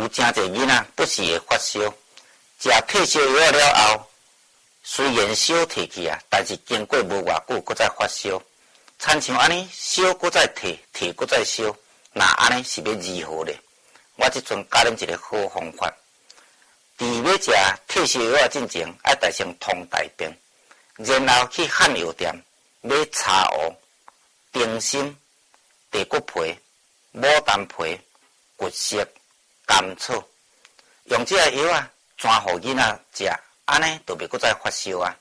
有真侪囡仔不时会发烧，食退烧药了后，虽然烧退去啊，但是经过无偌久，搁再发烧。亲像安尼，烧搁再退，退搁再烧，那安尼是要如何咧？我即阵教恁一个好方法。伫要食退烧药进前，要带上通大便，然后去汉药店买茶乌、丁参、地骨皮、牡丹皮、骨色、甘草，用这个药啊，全互囡仔食，安尼就袂搁再发烧啊。